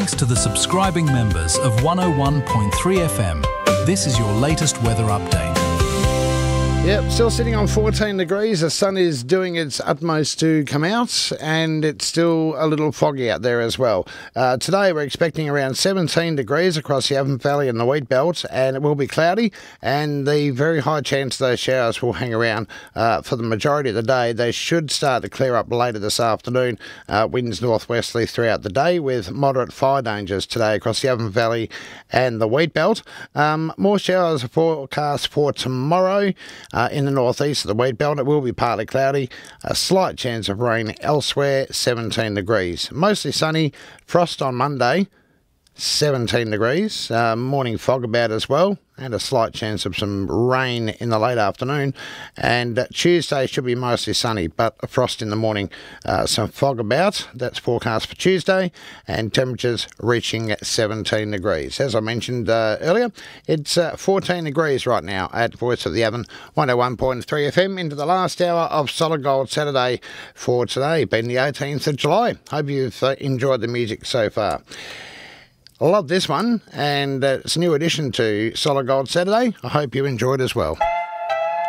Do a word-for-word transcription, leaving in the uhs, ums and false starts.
Thanks to the subscribing members of one oh one point three F M. This is your latest weather update. Yep, still sitting on fourteen degrees. The sun is doing its utmost to come out, and it's still a little foggy out there as well. Uh, today we're expecting around seventeen degrees across the Avon Valley and the Wheat Belt, and it will be cloudy, and the very high chance those showers will hang around uh, for the majority of the day. They should start to clear up later this afternoon. Uh, winds northwesterly throughout the day with moderate fire dangers today across the Avon Valley and the Wheat Belt. Um, more showers are forecast for tomorrow. Uh, in the northeast of the Wheat Belt, it will be partly cloudy. A slight chance of rain elsewhere, seventeen degrees. Mostly sunny. Frost on Monday, seventeen degrees. Uh, morning fog about as well, and a slight chance of some rain in the late afternoon. And uh, Tuesday should be mostly sunny, but a frost in the morning. Uh, some fog about. That's forecast for Tuesday, and temperatures reaching seventeen degrees. As I mentioned uh, earlier, it's uh, fourteen degrees right now at Voice of the Avon, one oh one point three F M, into the last hour of Solid Gold Saturday for today, being the eighteenth of July. Hope you've uh, enjoyed the music so far. I love this one, and uh, it's a new addition to Solid Gold Saturday. I hope you enjoyed as well.